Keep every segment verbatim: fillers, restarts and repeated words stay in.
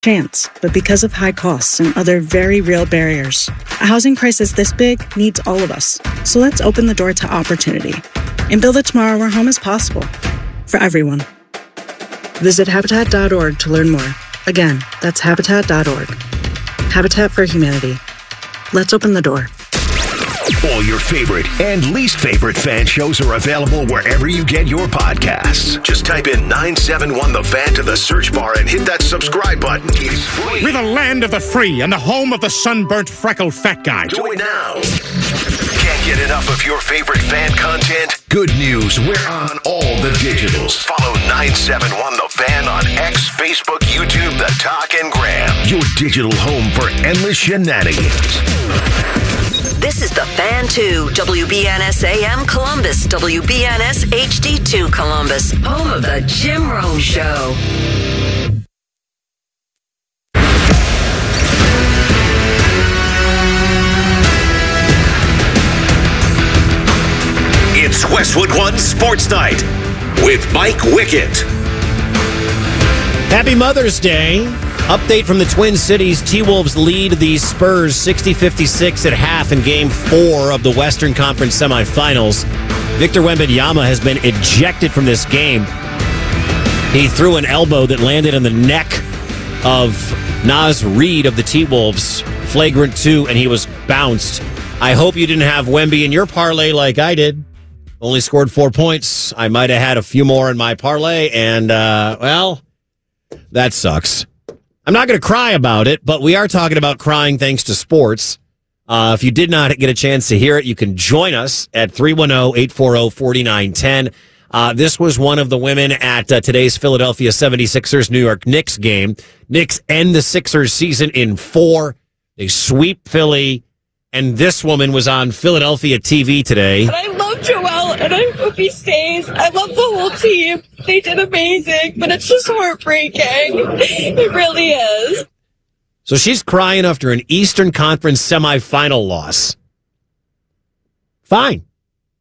chance, but because of high costs and other very real barriers. A housing crisis this big needs all of us. So let's open the door to opportunity and build a tomorrow where home is possible for everyone. Visit Habitat dot org to learn more. Again, that's Habitat dot org. Habitat for Humanity. Let's open the door. All your favorite and least favorite fan shows are available wherever you get your podcasts. Just type in nine seven one The Fan to the search bar and hit that subscribe button. It's free. We're the land of the free and the home of the sunburnt, freckled fat guy. Do it now. Can't get enough of your favorite fan content? Good news, we're on all the digitals. Follow nine seven one The Fan on X, Facebook, YouTube, The Talk, and Gram. Your digital home for endless shenanigans. This is The Fan two, W B N S A M Columbus, W B N S H D two Columbus, home of The Jim Rome Show. It's Westwood One Sports Night with Mike Wickett. Happy Mother's Day. Update from the Twin Cities. T-Wolves lead the Spurs sixty fifty-six at half in Game four of the Western Conference semifinals. Victor Wembanyama has been ejected from this game. He threw an elbow that landed on the neck of Naz Reid of the T-Wolves. Flagrant two, and he was bounced. I hope you didn't have Wemby in your parlay like I did. Only scored four points. I might have had a few more in my parlay, and, uh, well, that sucks. I'm not going to cry about it, but we are talking about crying thanks to sports. Uh, if you did not get a chance to hear it, you can join us at three one zero, eight four zero, four nine one zero. Uh, this was one of the women at uh, today's Philadelphia seventy-sixers New York Knicks game. Knicks end the Sixers season in four. They sweep Philly, and this woman was on Philadelphia T V today. And I love Joel, and I hope he stays. I love the whole team. They did amazing, but it's just heartbreaking. It really is. So she's crying after an Eastern Conference semifinal loss. Fine.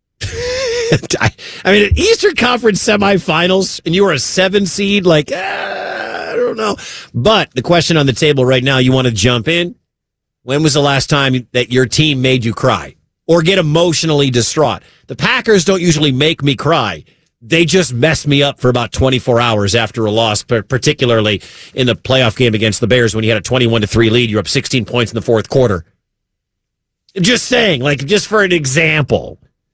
I, I mean, an Eastern Conference semifinals, and you were a seven seed, like, uh, I don't know. But the question on the table right now, you want to jump in? When was the last time that your team made you cry or get emotionally distraught? The Packers don't usually make me cry. They just mess me up for about twenty-four hours after a loss, particularly in the playoff game against the Bears when you had a twenty-one to three lead. You're up sixteen points in the fourth quarter. Just saying, like, just for an example.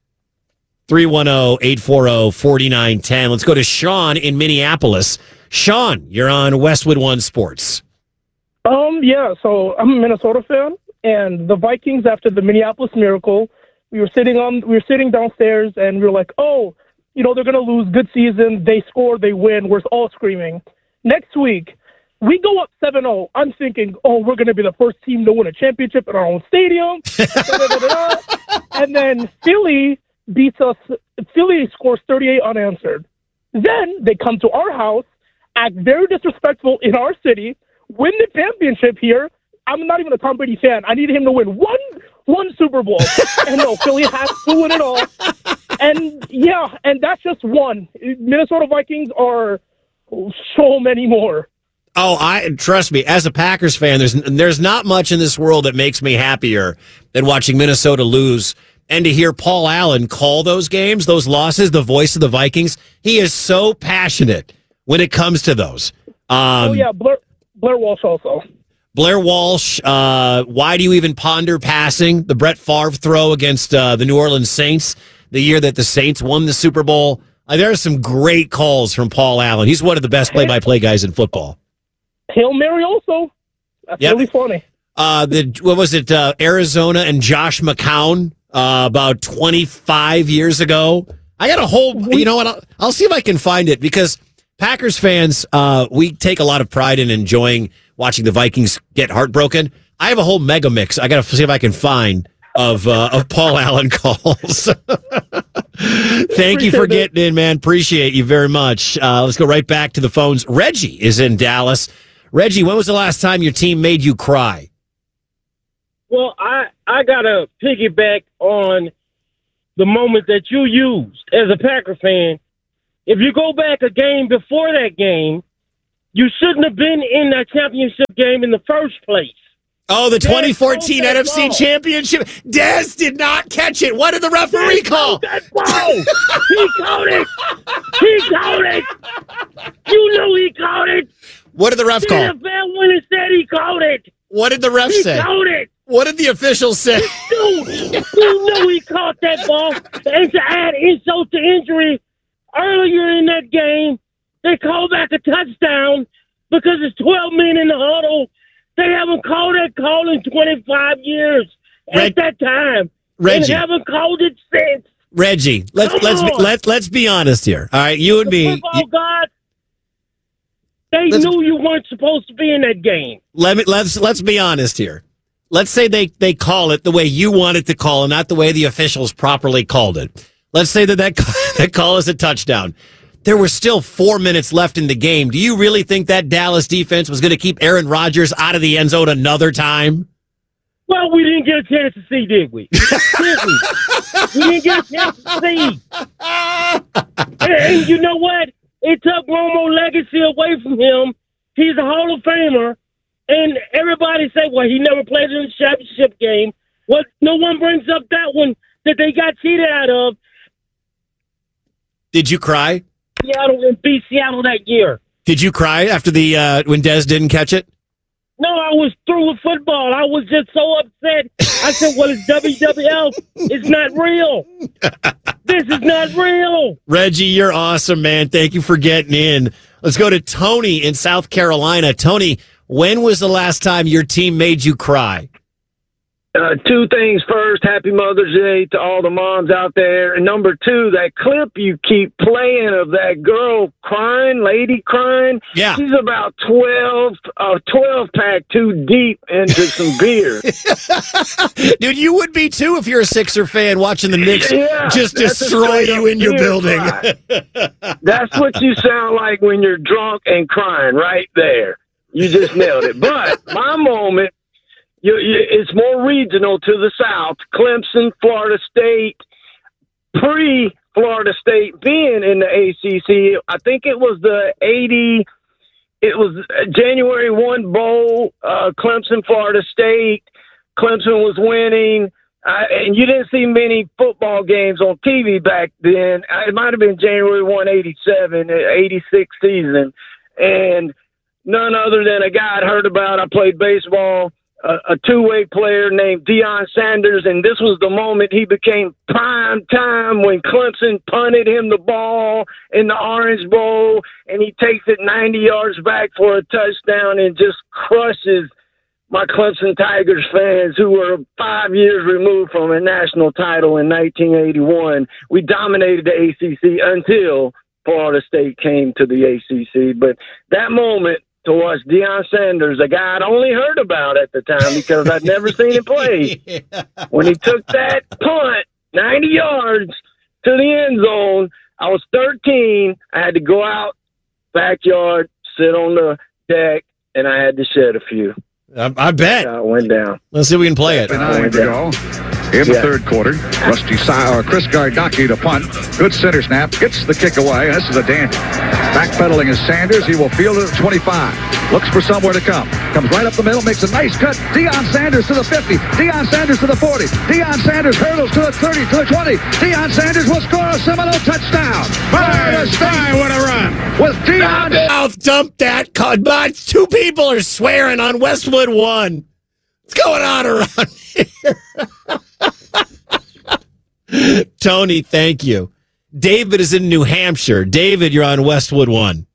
three one zero, eight four zero, four nine one zero. Let's go to Sean in Minneapolis. Sean, you're on Westwood One Sports. Um, yeah, so I'm a Minnesota fan, and the Vikings, after the Minneapolis Miracle, we were sitting on, we were sitting downstairs, and we were like, oh, you know, they're going to lose. Good season. They score. They win. We're all screaming. Next week, we go up seven zero. I'm thinking, oh, we're going to be the first team to win a championship in our own stadium. da, da, da, da, da. And then Philly beats us. Philly scores thirty-eight unanswered. Then they come to our house, act very disrespectful in our city, win the championship here. I'm not even a Tom Brady fan. I need him to win one one Super Bowl. And no, Philly has to win it all. And yeah, and that's just one. Minnesota Vikings are so many more. Oh, I trust me. As a Packers fan, there's there's not much in this world that makes me happier than watching Minnesota lose and to hear Paul Allen call those games, those losses, the voice of the Vikings. He is so passionate when it comes to those. Um, oh yeah, Blair, Blair Walsh also. Blair Walsh. Uh, why do you even ponder passing? The Brett Favre throw against uh, the New Orleans Saints, the year that the Saints won the Super Bowl. Uh, there are some great calls from Paul Allen. He's one of the best play-by-play guys in football. Hail Mary also. That's yep. really funny. Uh, the what was it? Uh, Arizona and Josh McCown uh, about twenty-five years ago. I got a whole. You know what? I'll, I'll see if I can find it because Packers fans, uh, we take a lot of pride in enjoying watching the Vikings get heartbroken. I have a whole mega mix. I got to see if I can find of uh, of Paul Allen calls. Thank you for getting in, man. Appreciate you very much. Uh, let's go right back to the phones. Reggie is in Dallas. Reggie, when was the last time your team made you cry? Well, I, I got to piggyback on the moment that you used as a Packer fan. If you go back a game before that game, you shouldn't have been in that championship game in the first place. Oh, the Dez twenty fourteen called N F C that ball. Championship. Dez did not catch it. What did the referee Dez call? called that ball. He called it. He called it. You know he called it. What did the ref The call? N F L went and said he called it. What did the ref He say? called it. What did the officials say? Dude, you know he caught that ball. And to add insult to injury, earlier in that game, they called back a touchdown because it's twelve men in the huddle. They haven't called that call in twenty-five years Reg- at that time. Reggie. And haven't called it since. Reggie, let's Come let's be, on. let let's be honest here. All right, you and The me. football you- God, they Let's- knew you weren't supposed to be in that game. let me let's let's be honest here. Let's say they they call it the way you want it to call it, not the way the officials properly called it. Let's say that that, that call is a touchdown. There were still four minutes left in the game. Do you really think that Dallas defense was going to keep Aaron Rodgers out of the end zone another time? Well, we didn't get a chance to see, did we? Did we? We didn't get a chance to see. And, and you know what? It took Romo legacy away from him. He's a Hall of Famer. And everybody say, well, he never played in a championship game. Well, no one brings up that one that they got cheated out of. Did you cry? Seattle and beat Seattle that year. Did you cry after the uh, when Dez didn't catch it? No, I was through with football. I was just so upset. I said, well, it's W W F. It's not real. This is not real. Reggie, you're awesome, man. Thank you for getting in. Let's go to Tony in South Carolina. Tony, when was the last time your team made you cry? Uh, two things. First, happy Mother's Day to all the moms out there. And number two, that clip you keep playing of that girl crying, lady crying. Yeah. She's about twelve, uh, twelve pack too deep into some beer. Dude, you would be too if you're a Sixer fan watching the Knicks Yeah, just that's a destroy straight you up in your beer building. cry. That's what you sound like when you're drunk and crying right there. You just nailed it. But my moment, You, you, it's more regional to the south. Clemson, Florida State, pre-Florida State being in the A C C. I think it was the eighty. It was January first bowl. Uh, Clemson, Florida State. Clemson was winning, uh, and you didn't see many football games on T V back then. It might have been January first, eighty-seven, eighty-six season, and none other than a guy I'd heard about. I played baseball. A, a two-way player named Deion Sanders, and this was the moment he became prime time when Clemson punted him the ball in the Orange Bowl, and he takes it ninety yards back for a touchdown and just crushes my Clemson Tigers fans who were five years removed from a national title in nineteen eighty-one. We dominated the A C C until Florida State came to the A C C, but that moment to watch Deion Sanders, a guy I'd only heard about at the time because I'd never seen him play. Yeah. When he took that punt, ninety yards to the end zone, I was thirteen. I had to go out, backyard, sit on the deck, and I had to shed a few. I, I bet. I went down. Let's see if we can play it. Nine to go. In the yeah. third quarter, Rusty Sa- or Chris Gardocki to punt. Good center snap. Gets the kick away. This is a dandy. Backpedaling is Sanders. He will field it at twenty-five. Looks for somewhere to come. Comes right up the middle. Makes a nice cut. Deion Sanders to the fifty. Deion Sanders to the forty. Deion Sanders hurdles to the thirty, to the twenty. Deion Sanders will score a Seminole touchdown. Florida State, what a run. With Deion. Mouth dump that. But two people are swearing on Westwood One. What's going on around here? Tony, thank you. David is in New Hampshire. David, you're on Westwood One.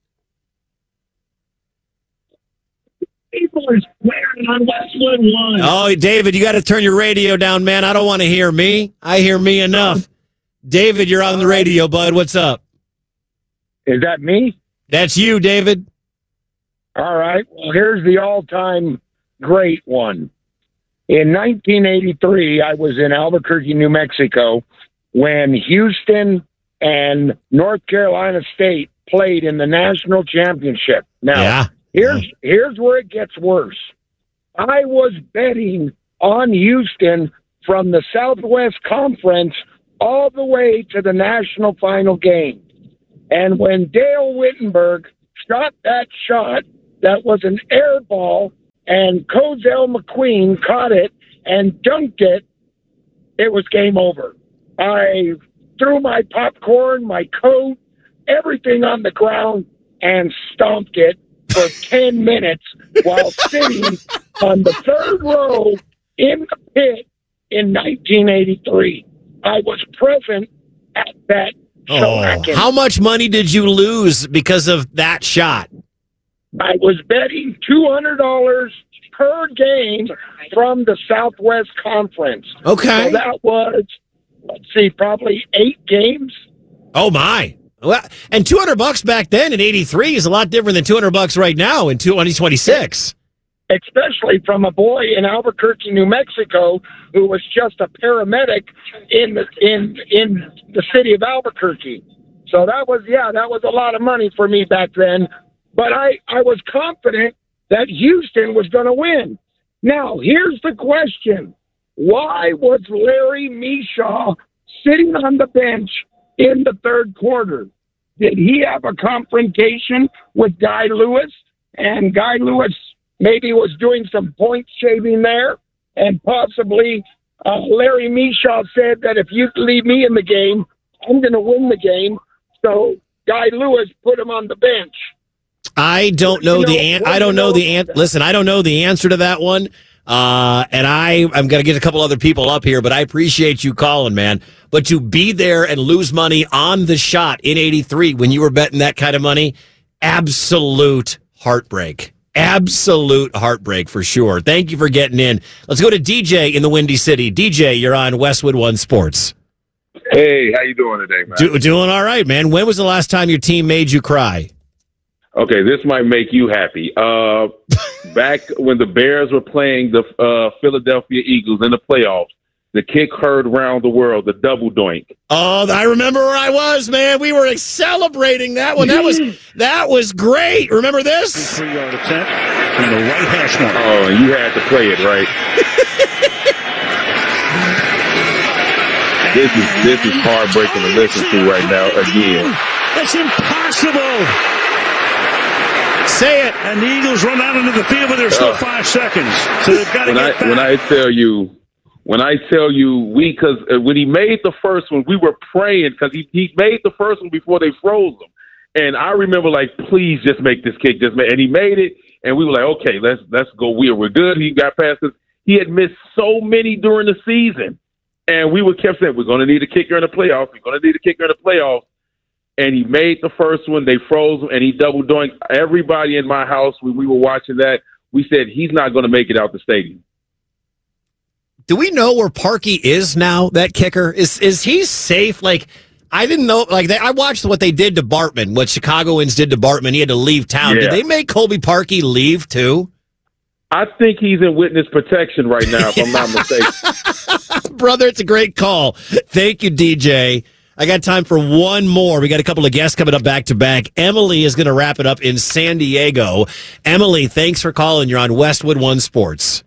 People are swearing on Westwood One. Oh, David, you got to turn your radio down, man. I don't want to hear me. I hear me enough. David, you're on the radio, bud. What's up? Is that me? That's you, David. All right. Well, here's the all-time great one. In nineteen eighty-three, I was in Albuquerque, New Mexico, when Houston and North Carolina State played in the national championship. Now, yeah. here's here's where it gets worse. I was betting on Houston from the Southwest Conference all the way to the national final game. And when Dale Wittenberg shot that shot that was an air ball, and Cozell McQueen caught it and dunked it, it was game over. I threw my popcorn, my coat, everything on the ground, and stomped it for ten minutes while sitting on the third row in the pit in nineteen eighty-three. I was present at that oh, how much money did you lose because of that shot? I was betting two hundred dollars per game from the Southwest Conference. Okay. So that was, let's see, probably eight games. Oh, my. Well, and two hundred bucks back then in eighty-three is a lot different than two hundred bucks right now in twenty twenty-six. Especially from a boy in Albuquerque, New Mexico, who was just a paramedic in the, in, in the city of Albuquerque. So that was, yeah, that was a lot of money for me back then. But I, I was confident that Houston was going to win. Now, here's the question. Why was Larry Mishaw sitting on the bench in the third quarter? Did he have a confrontation with Guy Lewis? And Guy Lewis maybe was doing some point shaving there? And possibly uh, Larry Mishaw said that if you leave me in the game, I'm going to win the game. So Guy Lewis put him on the bench. I don't know the an- I don't know the an- listen, I don't know the answer to that one. Uh, and I, I'm going to get a couple other people up here, but I appreciate you calling, man. But to be there and lose money on the shot in eighty-three when you were betting that kind of money, absolute heartbreak. Absolute heartbreak for sure. Thank you for getting in. Let's go to D J in the Windy City. D J, you're on Westwood One Sports. Hey, how you doing today, man? Do- doing all right, man. When was the last time your team made you cry? Okay, this might make you happy. Uh, back when the Bears were playing the uh, Philadelphia Eagles in the playoffs, the kick heard around the world, the double doink. Oh, I remember where I was, man. We were celebrating that one. That was that was great. Remember this? Three-yard attempt from the right hash mark. Oh, and you had to play it, right? this is this is heartbreaking to listen to right now again. It's impossible. Say it. And the Eagles run out into the field, but there's still uh, five seconds. So they've got to when get I, back. When I tell you, when I tell you, we, because uh, when he made the first one, we were praying because he, he made the first one before they froze him. And I remember, like, please just make this kick. Just make, and he made it, and we were like, okay, let's let's go. We're, we're good. He got past us. He had missed so many during the season. And we were kept saying, we're going to need a kicker in the playoffs. We're going to need a kicker in the playoffs. And he made the first one. They froze him, and he double doinked. Everybody in my house, when we were watching that, we said, he's not going to make it out the stadium. Do we know where Parkey is now, that kicker? Is is he safe? Like, I didn't know. Like, they, I watched what they did to Bartman, what Chicagoans did to Bartman. He had to leave town. Yeah. Did they make Colby Parkey leave, too? I think he's in witness protection right now, if I'm not mistaken. Brother, it's a great call. Thank you, D J. I got time for one more. We got a couple of guests coming up back to back. Emily is going to wrap it up in San Diego. Emily, thanks for calling. You're on Westwood One Sports.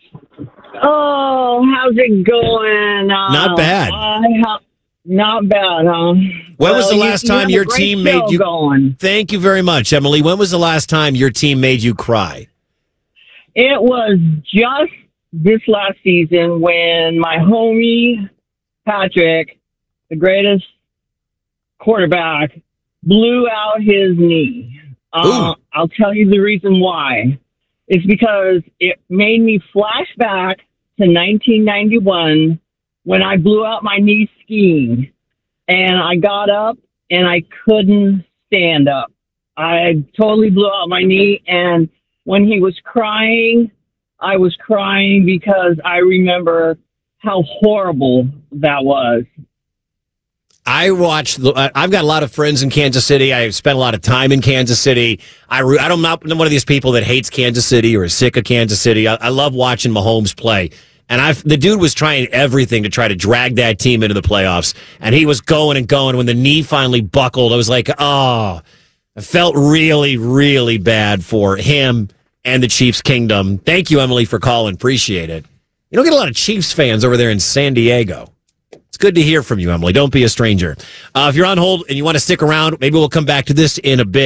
Oh, how's it going? Uh, Not bad. I ha- not bad, huh? When well, was the you, last you time your team made you going. Thank you very much, Emily. When was the last time your team made you cry? It was just this last season when my homie Patrick, the greatest quarterback, blew out his knee. Uh, I'll tell you the reason why. It's because it made me flash back to nineteen ninety-one when I blew out my knee skiing. And I got up and I couldn't stand up. I totally blew out my knee. And when he was crying, I was crying because I remember how horrible that was. I watched. I've got a lot of friends in Kansas City. I've spent a lot of time in Kansas City. I, I don't, I'm not one of these people that hates Kansas City or is sick of Kansas City. I, I love watching Mahomes play. And I've, the dude was trying everything to try to drag that team into the playoffs. And he was going and going. When the knee finally buckled, I was like, oh, I felt really, really bad for him and the Chiefs kingdom. Thank you, Emily, for calling. Appreciate it. You don't get a lot of Chiefs fans over there in San Diego. It's good to hear from you, Emily. Don't be a stranger. Uh, if you're on hold and you want to stick around, maybe we'll come back to this in a bit.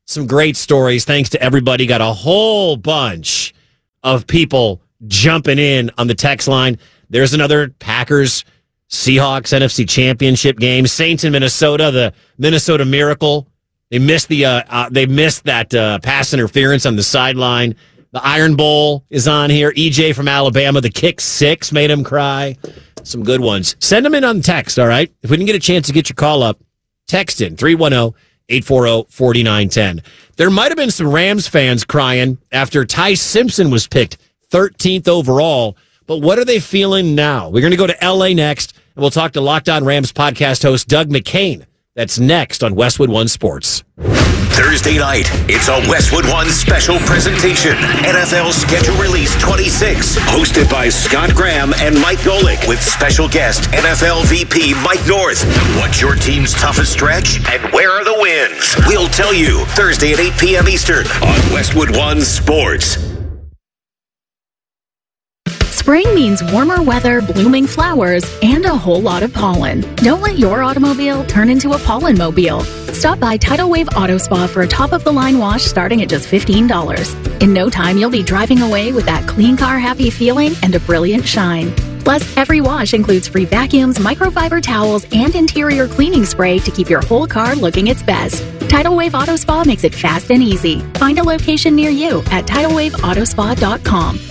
Some great stories. Thanks to everybody. Got a whole bunch of people jumping in on the text line. There's another Packers Seahawks N F C Championship game. Saints in Minnesota, the Minnesota Miracle. They missed the uh, uh, they missed that uh, pass interference on the sideline. The Iron Bowl is on here. E J from Alabama, the kick six made him cry. Some good ones. Send them in on text, all right? If we didn't get a chance to get your call up, text in three one zero, eight four zero, four nine one zero. There might have been some Rams fans crying after Ty Simpson was picked thirteenth overall, but what are they feeling now? We're going to go to L A next, and we'll talk to Locked On Rams podcast host Doug McCain. That's next on Westwood One Sports. Thursday night, it's a Westwood One special presentation. N F L Schedule Release twenty-six, hosted by Scott Graham and Mike Golick, with special guest N F L V P Mike North. What's your team's toughest stretch, and where are the wins? We'll tell you Thursday at eight p.m. Eastern on Westwood One Sports. Spring means warmer weather, blooming flowers, and a whole lot of pollen. Don't let your automobile turn into a pollen-mobile. Stop by Tidal Wave Auto Spa for a top-of-the-line wash starting at just fifteen dollars. In no time, you'll be driving away with that clean car happy feeling and a brilliant shine. Plus, every wash includes free vacuums, microfiber towels, and interior cleaning spray to keep your whole car looking its best. Tidal Wave Auto Spa makes it fast and easy. Find a location near you at tidal wave auto spa dot com.